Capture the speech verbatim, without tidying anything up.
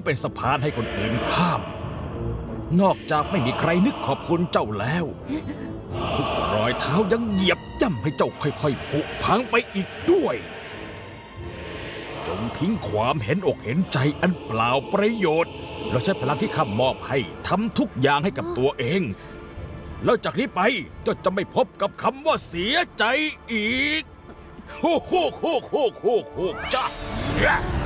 เป็นสะพานให้คนอื่นข้าม นอกจากไม่มีใครนึกขอบคุณเจ้าแล้วทุกรอยเท้ายังเหยียบย่ำให้เจ้าค่อยๆผุพังไปอีกด้วยจงทิ้งความเห็นอกเห็นใจอันเปล่าประโยชน์แล้วใช้พลังที่ข้ามอบให้ทำทุกอย่างให้กับตัวเองแล้วจากนี้ไปเจ้าจะไม่พบกับคำว่าเสียใจอีกโฮโฮโฮโฮโฮโฮจ้า